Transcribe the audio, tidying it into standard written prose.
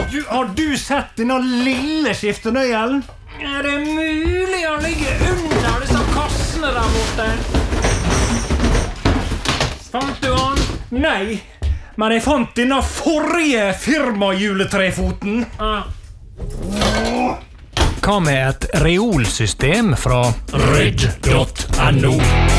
Har du sett denne lille skiftenøyelen? Er det mulig å ligge under disse kassene der borte? Fant du han? Nei, men jeg fant denne forrige firmajuletrefoten. Hva med et reolsystem fra Redd.no?